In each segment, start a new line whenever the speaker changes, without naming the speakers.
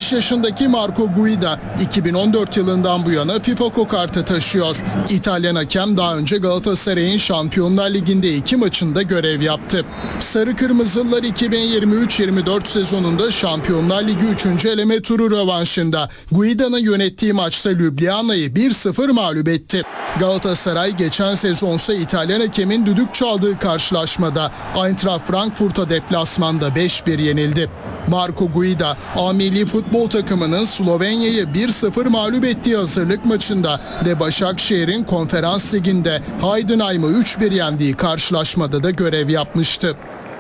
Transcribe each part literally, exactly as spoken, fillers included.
beş yaşındaki Marco Guida iki bin on dört yılından bu yana FIFA kokartı taşıyor. İtalyan hakem daha önce Galatasaray'ın Şampiyonlar Ligi'nde iki maçında görev yaptı. Sarı Kırmızılılar iki bin yirmi üç yirmi dört sezonunda Şampiyonlar Ligi üçüncü eleme turu rövanşında Guida'nın yönettiği maçta Ljubljana'yı bir sıfır mağlup etti. Galatasaray geçen sezonsa İtalyan hakemin düdük çaldığı karşılaşmada Eintracht Frankfurt'a deplasmanda beş bir yenildi. Marco Guida, A milli futbol takımının Slovenya'yı bir sıfır mağlup ettiği hazırlık maçında ve Başakşehir'in Konferans Ligi'nde Heidenheim'ı üç bir yendiği karşılaşmada da görev yapmıştı.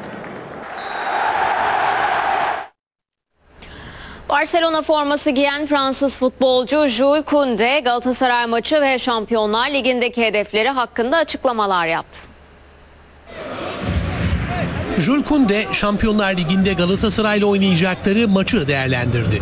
Barcelona forması giyen Fransız futbolcu Jules Koundé Galatasaray maçı ve Şampiyonlar Ligi'ndeki hedefleri hakkında açıklamalar yaptı.
Jules Koundé Şampiyonlar Ligi'nde Galatasaray'la oynayacakları maçı değerlendirdi.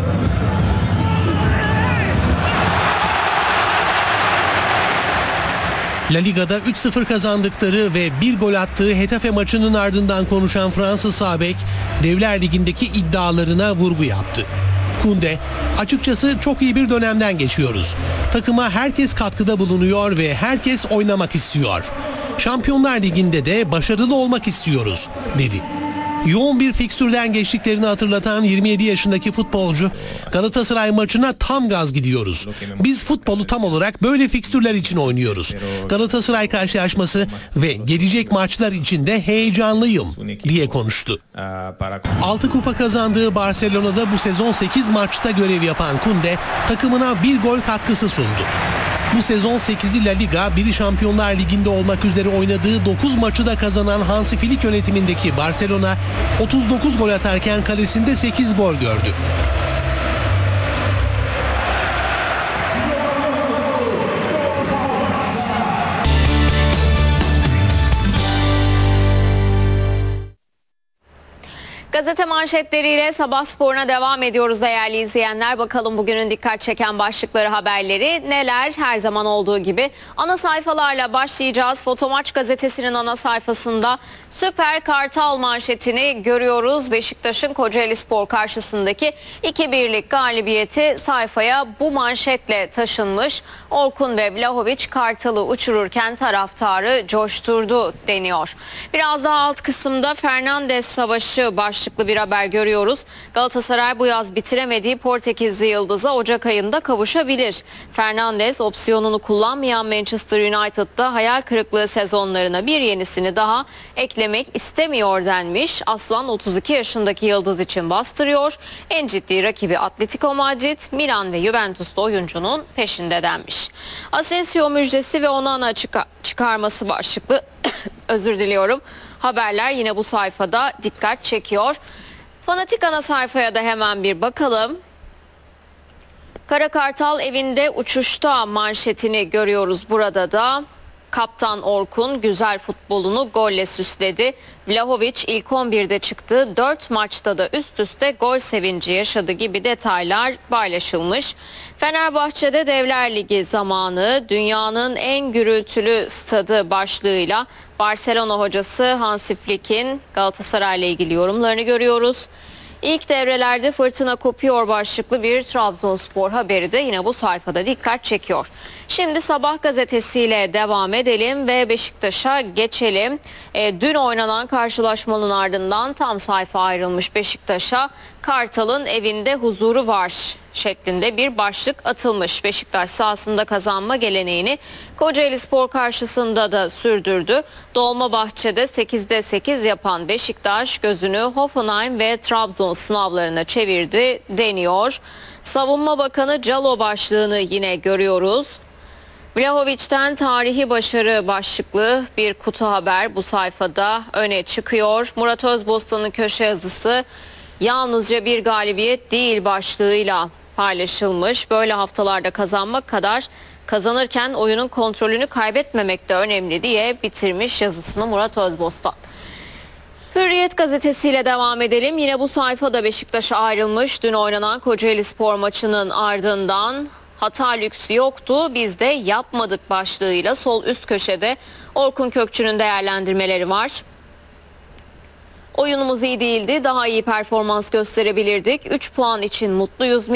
La Liga'da üç sıfır kazandıkları ve bir gol attığı Getafe maçının ardından konuşan Fransız sağ bek, Devler Ligi'ndeki iddialarına vurgu yaptı. Koundé, açıkçası çok iyi bir dönemden geçiyoruz. Takıma herkes katkıda bulunuyor ve herkes oynamak istiyor. Şampiyonlar Ligi'nde de başarılı olmak istiyoruz, dedi. Yoğun bir fikstürden geçtiklerini hatırlatan yirmi yedi yaşındaki futbolcu, Galatasaray maçına tam gaz gidiyoruz. Biz futbolu tam olarak böyle fikstürler için oynuyoruz. Galatasaray karşılaşması ve gelecek maçlar için de heyecanlıyım, diye konuştu. altı kupa kazandığı Barcelona'da bu sezon sekiz maçta görev yapan Koundé, takımına bir gol katkısı sundu. Bu sezon sekizi La Liga, biri Şampiyonlar Ligi'nde olmak üzere oynadığı dokuz maçı da kazanan Hansi Flick yönetimindeki Barcelona otuz dokuz gol atarken kalesinde sekiz gol gördü.
Gazete manşetleriyle Sabah sporuna devam ediyoruz değerli izleyenler. Bakalım bugünün dikkat çeken başlıkları, haberleri neler? Her zaman olduğu gibi ana sayfalarla başlayacağız. Fotomaç gazetesinin ana sayfasında Süper Kartal manşetini görüyoruz. Beşiktaş'ın Kocaelispor karşısındaki iki birlik galibiyeti sayfaya bu manşetle taşınmış. Orkun ve Vlahovic Kartal'ı uçururken taraftarı coşturdu deniyor. Biraz daha alt kısımda Fernandes savaşı başlıklı bir haber görüyoruz. Galatasaray bu yaz bitiremediği Portekizli yıldıza Ocak ayında kavuşabilir. Fernandes opsiyonunu kullanmayan Manchester United'da hayal kırıklığı sezonlarına bir yenisini daha eklemek istemiyor denmiş. Aslan otuz iki yaşındaki yıldız için bastırıyor. En ciddi rakibi Atletico Madrid, Milan ve Juventus'ta oyuncunun peşinde denmiş. Asensio müjdesi ve Onana çık- çıkarması başlıklı özür diliyorum. Haberler yine bu sayfada dikkat çekiyor. Fanatik ana sayfaya da hemen bir bakalım. Kara Kartal evinde uçuşta manşetini görüyoruz burada da. Kaptan Orkun güzel futbolunu golle süsledi. Vlahovic ilk on birde çıktı. dört maçta da üst üste gol sevinci yaşadı gibi detaylar paylaşılmış. Fenerbahçe'de Devler Ligi zamanı dünyanın en gürültülü stadı başlığıyla Barcelona hocası Hansi Flick'in Galatasaray'la ilgili yorumlarını görüyoruz. İlk devrelerde fırtına kopuyor başlıklı bir Trabzonspor haberi de yine bu sayfada dikkat çekiyor. Şimdi Sabah gazetesiyle devam edelim ve Beşiktaş'a geçelim. E, dün oynanan karşılaşmanın ardından tam sayfa ayrılmış Beşiktaş'a Kartal'ın evinde huzuru var şeklinde bir başlık atılmış. Beşiktaş sahasında kazanma geleneğini Kocaelispor karşısında da sürdürdü. Dolmabahçe'de sekizde sekiz yapan Beşiktaş gözünü Hoffenheim ve Trabzon sınavlarına çevirdi deniyor. Savunma Bakanı Calo başlığını yine görüyoruz. Vlahovic'ten tarihi başarı başlıklı bir kutu haber bu sayfada öne çıkıyor. Murat Özbostan'ın köşe yazısı yalnızca bir galibiyet değil başlığıyla paylaşılmış. Böyle haftalarda kazanmak kadar kazanırken oyunun kontrolünü kaybetmemek de önemli diye bitirmiş yazısını Murat Özbostan. Hürriyet gazetesiyle devam edelim. Yine bu sayfada Beşiktaş'a ayrılmış. Dün oynanan Kocaelispor maçının ardından hata lüksü yoktu, biz de yapmadık başlığıyla sol üst köşede Orkun Kökçü'nün değerlendirmeleri var. Oyunumuz iyi değildi, daha iyi performans gösterebilirdik. üç puan için mutluyuz.